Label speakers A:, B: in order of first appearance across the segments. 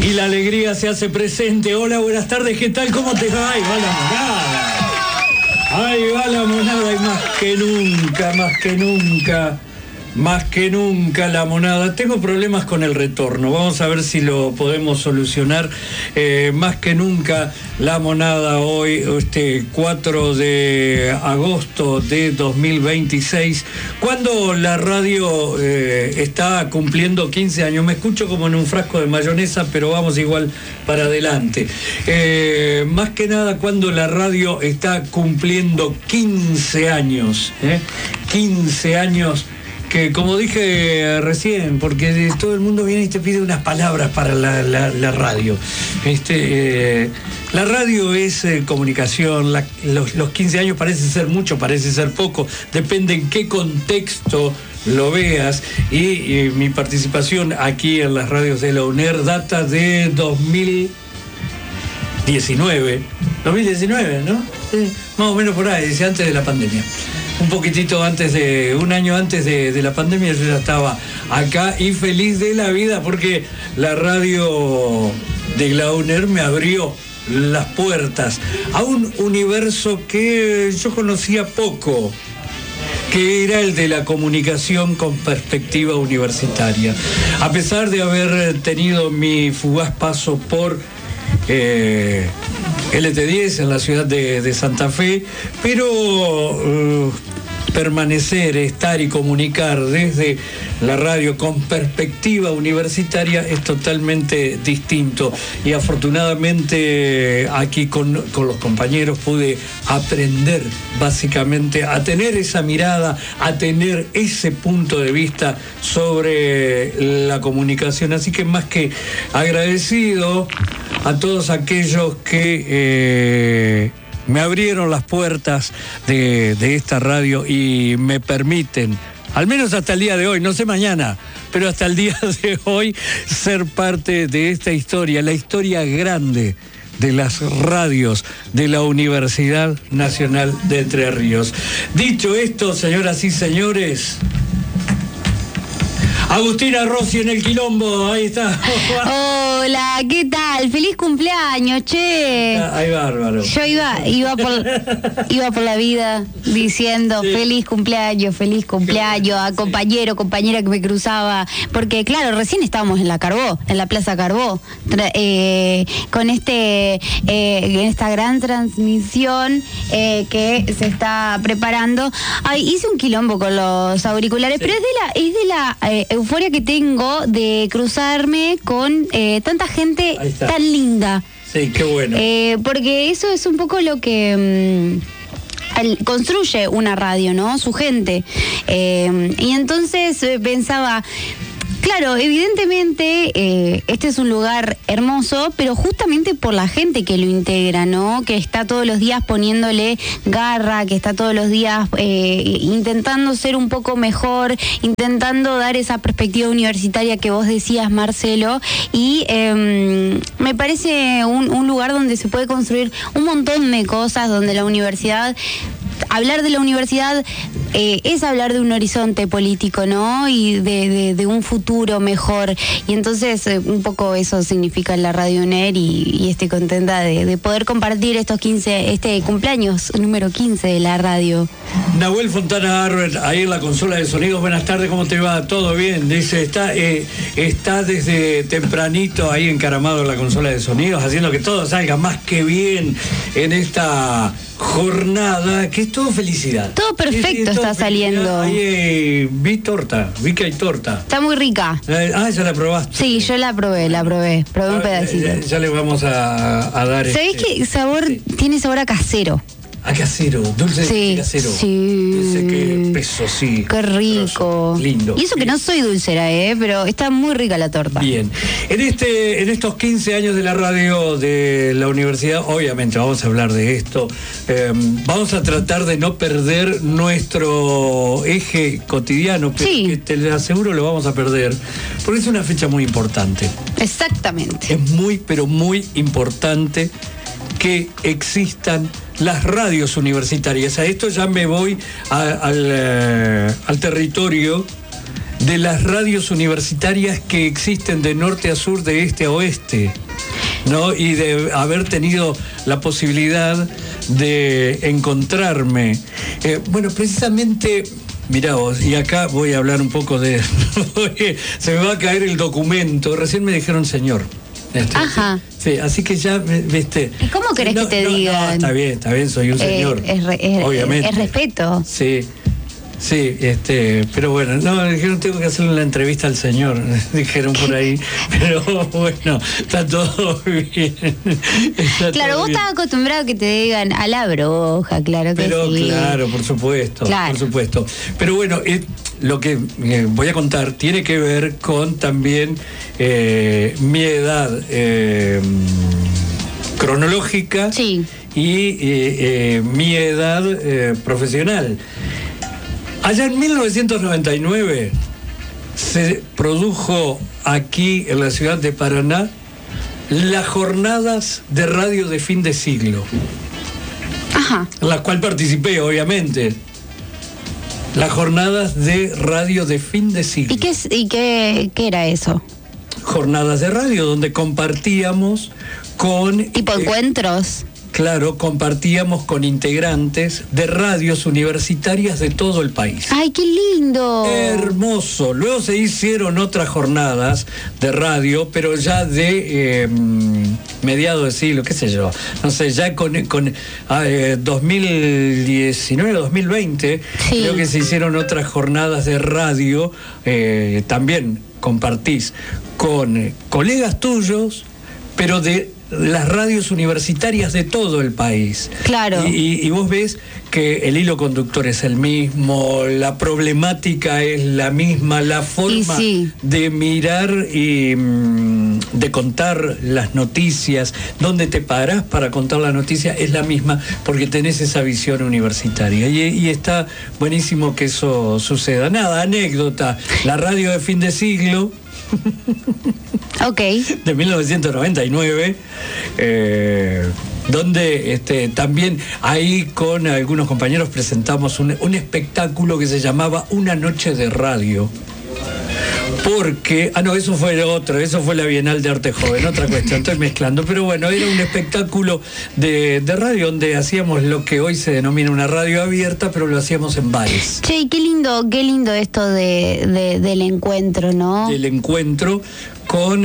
A: y la alegría se hace presente. Hola, buenas tardes, ¿qué tal? ¿Cómo te va? Ahí va la monada. Ahí va la monada y más que nunca la monada. Tengo problemas con el retorno, vamos a ver si lo podemos solucionar. Más que nunca la monada hoy, 4 de agosto de 2026, cuando la radio está cumpliendo 15 años. Me escucho como en un frasco de mayonesa, pero vamos igual para adelante. Más que nada cuando la radio está cumpliendo 15 años, 15 años, que como dije recién, porque todo el mundo viene y te pide unas palabras para la radio. La radio es comunicación, los 15 años parece ser mucho, parece ser poco, depende en qué contexto lo veas, y mi participación aquí en las radios de la UNER data de 2019, ¿no? Sí, más o menos por ahí, dice, antes de la pandemia. Un poquitito antes un año antes de la pandemia yo ya estaba acá y feliz de la vida porque la radio de la UNER me abrió las puertas a un universo que yo conocía poco, que era el de la comunicación con perspectiva universitaria. A pesar de haber tenido mi fugaz paso por LT10 en la ciudad de Santa Fe, pero permanecer, estar y comunicar desde la radio con perspectiva universitaria es totalmente distinto, y afortunadamente aquí con los compañeros pude aprender básicamente a tener esa mirada, a tener ese punto de vista sobre la comunicación, así que más que agradecido a todos aquellos que me abrieron las puertas de esta radio y me permiten, al menos hasta el día de hoy, no sé mañana, pero hasta el día de hoy, ser parte de esta historia, la historia grande de las radios de la Universidad Nacional de Entre Ríos. Dicho esto, señoras y señores, Agustina Rossi en el quilombo, ahí está.
B: Hola, ¿qué tal? ¡Feliz cumpleaños, che!
A: Ay, bárbaro.
B: Yo iba por la vida diciendo sí. Feliz cumpleaños, a compañero, compañera que me cruzaba, porque claro, recién estábamos en la Plaza Carbó, con esta gran transmisión que se está preparando. Ay, hice un quilombo con los auriculares, sí. Pero es de la euforia que tengo de cruzarme con tanta gente tan linda.
A: Sí, qué bueno.
B: Porque eso es un poco lo que construye una radio, ¿no? Su gente. Y entonces pensaba, claro, evidentemente este es un lugar hermoso, pero justamente por la gente que lo integra, ¿no? Que está todos los días poniéndole garra, que está todos los días intentando ser un poco mejor, intentando dar esa perspectiva universitaria que vos decías, Marcelo, y me parece un lugar donde se puede construir un montón de cosas, donde la universidad... Hablar de la universidad es hablar de un horizonte político, ¿no? Y de un futuro mejor. Y entonces un poco eso significa la Radio UNER, y estoy contenta de poder compartir este cumpleaños número 15 de la radio.
A: Nahuel Fontana Arbert, ahí en la consola de sonidos. Buenas tardes, ¿cómo te va? ¿Todo bien? Dice, está desde tempranito ahí encaramado en la consola de sonidos, haciendo que todo salga más que bien en esta jornada, que es todo felicidad.
B: Todo perfecto está saliendo.
A: Ahí vi que hay torta.
B: Está muy rica.
A: ¿Ya la probaste?
B: Sí, yo la probé. Probé un pedacito.
A: Ya le vamos a dar.
B: ¿Sabés qué sabor? Sí. Tiene sabor a casero.
A: A casero, dulce de casero.
B: Sí.
A: Dulce que peso, sí.
B: Qué rico.
A: Lindo.
B: Y eso que no soy dulcera, pero está muy rica la torta.
A: Bien. En estos 15 años de la radio de la universidad, obviamente vamos a hablar de esto. Vamos a tratar de no perder nuestro eje cotidiano, pero sí. Que te aseguro lo vamos a perder, porque es una fecha muy importante.
B: Exactamente.
A: Es muy, pero muy importante que existan las radios universitarias. A esto ya me voy al territorio de las radios universitarias que existen de norte a sur, de este a oeste, ¿no? Y de haber tenido la posibilidad de encontrarme. Bueno, precisamente, mirá vos, y acá voy a hablar un poco de... se me va a caer el documento. Recién me dijeron señor.
B: Ajá.
A: Sí, así que ya, ¿viste?
B: ¿Y cómo querés que te digan?
A: No, está bien, soy un señor. Obviamente.
B: Es respeto.
A: Sí. Sí, pero bueno, no, dijeron tengo que hacerle la entrevista al señor, dijeron por ahí, pero bueno, está todo bien.
B: Claro, vos estás acostumbrado a que te digan a la broja, claro que
A: pero,
B: sí.
A: Claro, por supuesto,
B: claro.
A: Por supuesto. Pero bueno, lo que voy a contar tiene que ver con también mi edad cronológica,
B: sí,
A: y mi edad profesional. Allá en 1999 se produjo aquí en la ciudad de Paraná las jornadas de radio de fin de siglo.
B: Ajá.
A: En las cuales participé, obviamente. Las jornadas de radio de fin de siglo.
B: ¿Y qué era eso?
A: Jornadas de radio donde compartíamos con...
B: ¿Tipo encuentros?
A: Claro, compartíamos con integrantes de radios universitarias de todo el país.
B: ¡Ay, qué lindo!
A: Hermoso. Luego se hicieron otras jornadas de radio, pero ya de mediados de siglo, qué sé yo. No sé, ya con 2019, 2020, sí. Creo que se hicieron otras jornadas de radio. También compartís con colegas tuyos, pero de las radios universitarias de todo el país.
B: Claro.
A: Y vos ves que el hilo conductor es el mismo, la problemática es la misma, la forma de mirar y de contar las noticias, dónde te parás para contar la noticia es la misma, porque tenés esa visión universitaria. Y está buenísimo que eso suceda. Nada, anécdota, la radio de fin de siglo.
B: Okay.
A: De 1999, donde también ahí con algunos compañeros presentamos un espectáculo que se llamaba Una Noche de Radio. Porque, eso fue eso fue la Bienal de Arte Joven, otra cuestión, estoy mezclando, pero bueno, era un espectáculo de radio donde hacíamos lo que hoy se denomina una radio abierta, pero lo hacíamos en bares.
B: Che, qué lindo esto del encuentro, ¿no? Del
A: encuentro con,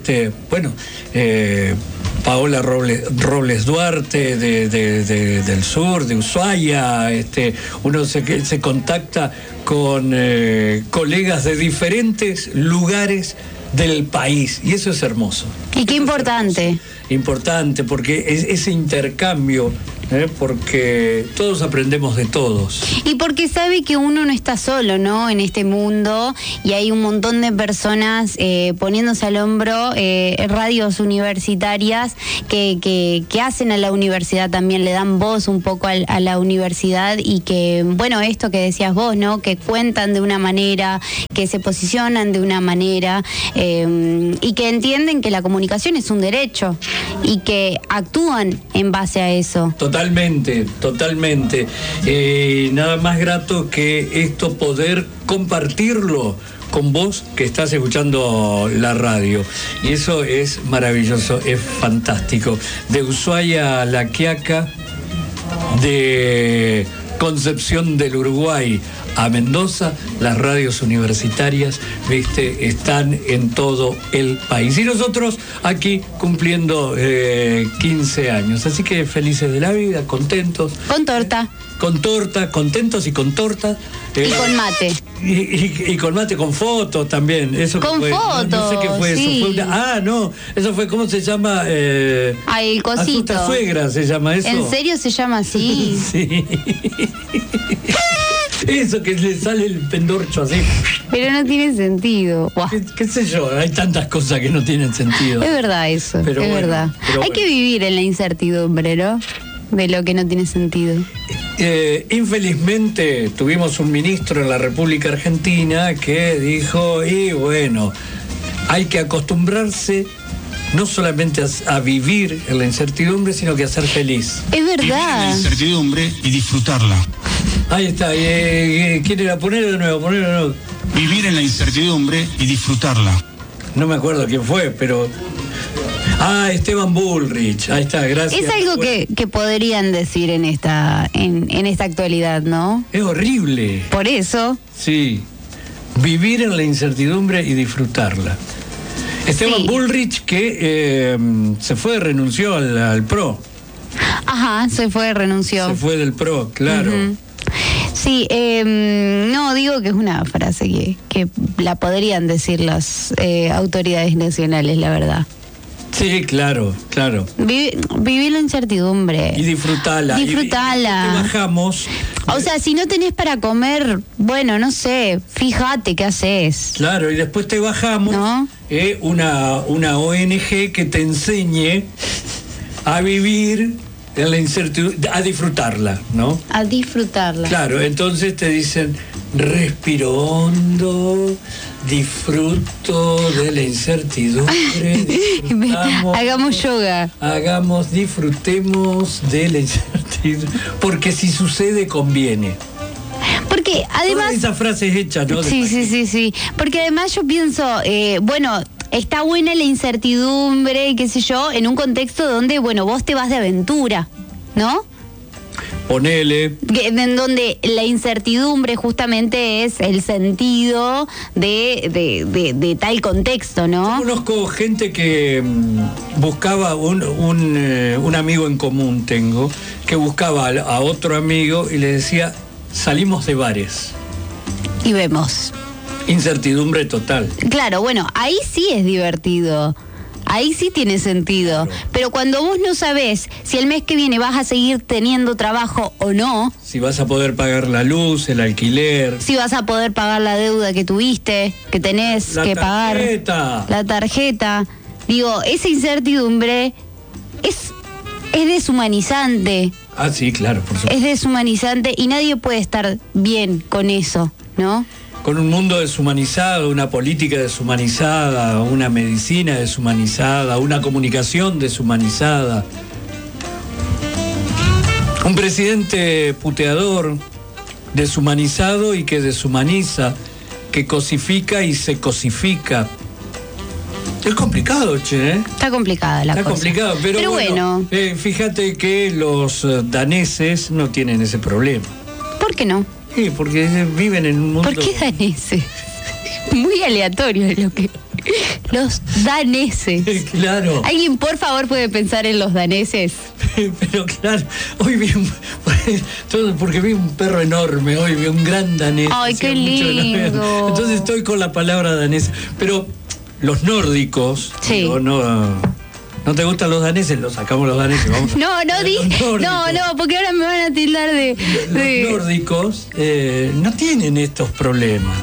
A: Paola Robles Duarte del sur, de Ushuaia, uno se contacta con colegas de diferentes lugares del país, y eso es hermoso.
B: Y qué importante.
A: Importante, porque ese intercambio, porque todos aprendemos de todos.
B: Y porque sabe que uno no está solo, ¿no? En este mundo, y hay un montón de personas poniéndose al hombro radios universitarias que hacen a la universidad también, le dan voz un poco a la universidad, y que, bueno, esto que decías vos, ¿no? Que cuentan de una manera, que se posicionan de una manera, y que entienden que la comunicación es un derecho y que actúan en base a eso.
A: Totalmente. Nada más grato que esto, poder compartirlo con vos que estás escuchando la radio. Y eso es maravilloso, es fantástico. De Ushuaia a La Quiaca, de Concepción del Uruguay a Mendoza, las radios universitarias, están en todo el país. Y nosotros aquí cumpliendo 15 años. Así que felices de la vida, contentos.
B: Con torta.
A: Con torta, contentos y con torta.
B: Y con mate.
A: Y con mate, con fotos también. Eso
B: con fotos.
A: No sé qué fue
B: sí.
A: eso. Eso fue, ¿cómo se llama?
B: El cosito.
A: Asusta suegra se llama eso.
B: ¿En serio se llama así?
A: Sí. Eso que le sale el pendorcho así.
B: Pero no tiene sentido.
A: ¿Qué sé yo? Hay tantas cosas que no tienen sentido.
B: Es verdad eso, pero es verdad. Hay que vivir en la incertidumbre, ¿no? De lo que no tiene sentido.
A: Infelizmente tuvimos un ministro en la República Argentina que dijo, y bueno, hay que acostumbrarse no solamente a vivir en la incertidumbre, sino que a ser feliz.
B: Es verdad.
C: Vivir en la incertidumbre y disfrutarla.
A: Ahí está. ¿Quiere ponerlo de nuevo?
C: Vivir en la incertidumbre y disfrutarla.
A: No me acuerdo quién fue, pero... Esteban Bullrich, ahí está, gracias.
B: Es algo que podrían decir en esta actualidad, ¿no?
A: Es horrible.
B: Por eso.
A: Sí, vivir en la incertidumbre y disfrutarla. Esteban Bullrich que renunció al PRO.
B: Ajá, renunció.
A: Se fue del PRO, claro.
B: Uh-huh. Sí, no, digo que es una frase que la podrían decir las autoridades nacionales, la verdad.
A: Sí, claro.
B: Vivir la incertidumbre.
A: Y disfrutarla.
B: Disfrutarla.
A: Y te bajamos.
B: O sea, si no tenés para comer, bueno, no sé, fíjate qué haces.
A: Claro, y después te bajamos, ¿no? Una ONG que te enseñe a vivir en la incertidumbre, a disfrutarla, ¿no?
B: A disfrutarla.
A: Claro, entonces te dicen, respiro hondo, disfruto de la incertidumbre,
B: hagamos yoga.
A: Disfrutemos de la incertidumbre, porque si sucede conviene.
B: Porque además...
A: Todas esas frases hechas, ¿no?
B: Sí. Porque además yo pienso, está buena la incertidumbre, qué sé yo, en un contexto donde, vos te vas de aventura, ¿no?
A: Ponele.
B: En donde la incertidumbre justamente es el sentido de tal contexto, ¿no?
A: Yo conozco gente que buscaba un amigo en común tengo, que buscaba a otro amigo y le decía, salimos de bares.
B: Y vemos.
A: Incertidumbre total.
B: Claro, ahí sí es divertido. Ahí sí tiene sentido. Claro. Pero cuando vos no sabés si el mes que viene vas a seguir teniendo trabajo o no.
A: Si vas a poder pagar la luz, el alquiler.
B: Si vas a poder pagar la deuda que tuviste, que tenés que pagar. La tarjeta. Digo, esa incertidumbre es deshumanizante.
A: Sí, claro, por supuesto.
B: Es deshumanizante y nadie puede estar bien con eso, ¿no?
A: Con un mundo deshumanizado, una política deshumanizada, una medicina deshumanizada, una comunicación deshumanizada. Un presidente puteador, deshumanizado y que deshumaniza, que cosifica y se cosifica. Es complicado, che, ¿eh?
B: Está complicada la cosa.
A: Está complicado, pero bueno. Fíjate que los daneses no tienen ese problema.
B: ¿Por qué no?
A: Sí, porque viven en un mundo...
B: ¿Por qué daneses? Muy aleatorio lo que... Los daneses.
A: Claro.
B: ¿Alguien, por favor, puede pensar en los daneses?
A: Pero claro, hoy vi porque vi un perro enorme, hoy vi un gran danés.
B: ¡Ay, qué lindo!
A: Entonces estoy con la palabra danesa. Pero los nórdicos...
B: Sí.
A: ¿No te gustan los daneses? Los sacamos los daneses. Vamos
B: no, porque ahora me van a tildar de...
A: Los nórdicos no tienen estos problemas.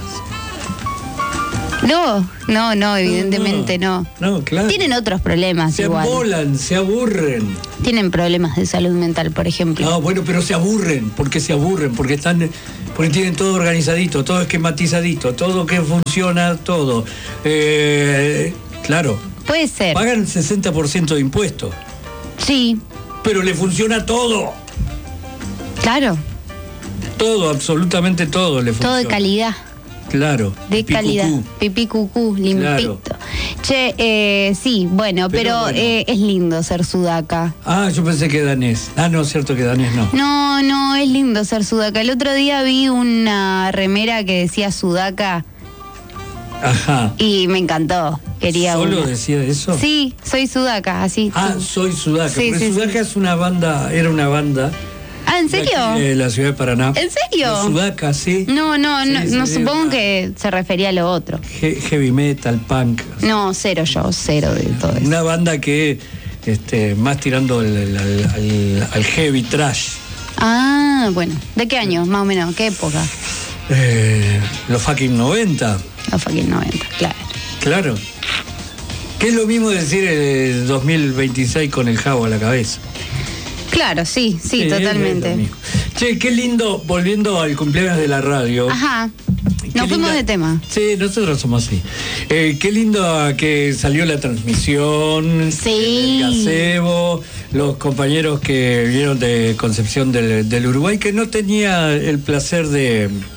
B: No, evidentemente no.
A: No, claro.
B: Tienen otros problemas igual.
A: Se embolan, se aburren.
B: Tienen problemas de salud mental, por ejemplo.
A: No, pero se aburren, porque tienen todo organizadito, todo esquematizadito, todo que funciona, todo. Claro.
B: Puede ser.
A: Pagan 60% de impuestos.
B: Sí.
A: Pero le funciona todo.
B: Claro.
A: Todo, absolutamente todo le funciona.
B: Todo de calidad.
A: Claro.
B: De calidad. Pipí cucú, limpito. Claro. Che, sí, pero es lindo ser sudaca.
A: Yo pensé que danés. No, es cierto que danés no.
B: No, es lindo ser sudaca. El otro día vi una remera que decía sudaca.
A: Ajá.
B: Y me encantó. Quería
A: ¿Solo decía eso?
B: Sí, soy sudaca, así.
A: Soy sudaca.
B: Sí,
A: porque sudaca es una banda, era una banda.
B: ¿En serio?
A: De la ciudad de Paraná.
B: ¿En serio?
A: Los sudaca, sí.
B: No, supongo que se refería a lo otro.
A: Heavy metal, punk.
B: No, cero de todo eso.
A: Una banda que más tirando al heavy trash.
B: Bueno. ¿De qué año, más o menos? ¿Qué época?
A: Los fucking 90.
B: Los fucking 90, claro.
A: Claro. Que es lo mismo decir 2026 con el jabo a la cabeza.
B: Claro, sí, totalmente.
A: Che, qué lindo, volviendo al cumpleaños de la radio.
B: Ajá. Nos fuimos de tema.
A: Sí, nosotros somos así. Qué lindo que salió la transmisión.
B: Sí.
A: El gazebo, los compañeros que vinieron de Concepción del Uruguay, que no tenía el placer de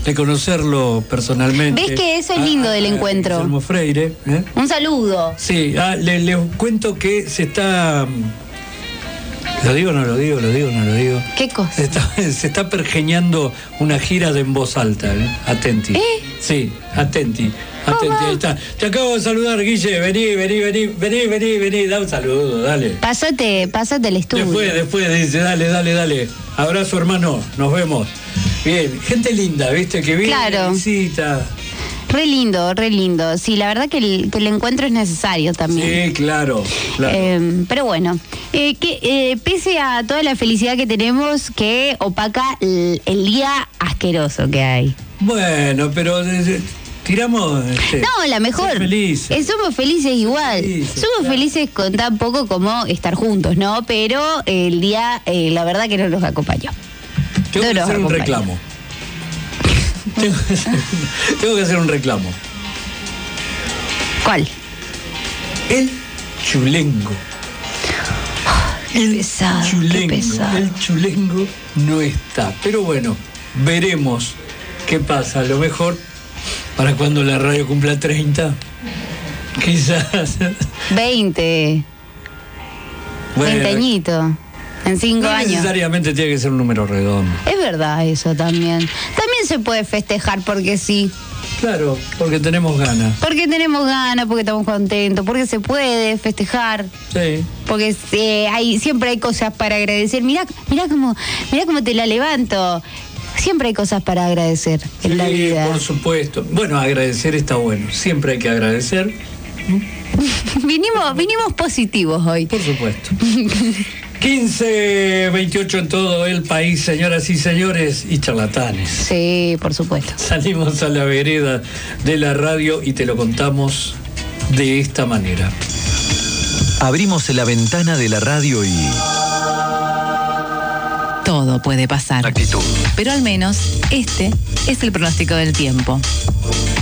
A: de conocerlo personalmente.
B: ¿Ves que eso es lindo del encuentro?
A: Guillermo Freire.
B: Un saludo.
A: Sí, les cuento que se está... ¿Lo digo o no lo digo? ¿Lo digo o no lo digo?
B: ¿Qué cosa?
A: Se está pergeñando una gira de En Voz Alta, atenti. Sí, atenti. Ahí está. Te acabo de saludar, Guille. Vení, da un saludo, dale.
B: Pásate el estudio.
A: Después dice, dale. Abrazo, hermano, nos vemos. Bien, gente linda, ¿viste? Que viene,
B: claro.
A: Visita.
B: Re lindo. Sí, la verdad que el encuentro es necesario también.
A: Sí, claro.
B: Pero bueno, pese a toda la felicidad que tenemos, que opaca el día asqueroso que hay.
A: Bueno, pero... tiramos...
B: no, la mejor. Somos felices igual. Somos felices con tan poco como estar juntos, ¿no? Pero el día, la verdad que no nos acompañó.
A: Tengo que hacer un reclamo. Tengo que hacer un reclamo.
B: ¿Cuál?
A: El chulengo.
B: Qué pesado.
A: El chulengo no está. Pero bueno, veremos qué pasa. A lo mejor para cuando la radio cumpla 30, quizás
B: 20. Bueno, 20 añitos. En 5 años.
A: No necesariamente tiene que ser un número redondo.
B: Es verdad eso también. También se puede festejar porque sí.
A: Claro, porque tenemos ganas.
B: Porque estamos contentos, porque se puede festejar.
A: Sí.
B: Porque siempre hay cosas para agradecer. Mirá cómo te la levanto. Siempre hay cosas para agradecer en la vida.
A: Por supuesto. Bueno, agradecer está bueno. Siempre hay que agradecer.
B: Vinimos positivos hoy.
A: Por supuesto. 15:28 en todo el país, señoras y señores, y charlatanes.
B: Sí, por supuesto.
A: Salimos a la vereda de la radio y te lo contamos de esta manera.
D: Abrimos la ventana de la radio y...
E: todo puede pasar.
D: Actitud.
E: Pero al menos este es el pronóstico del tiempo.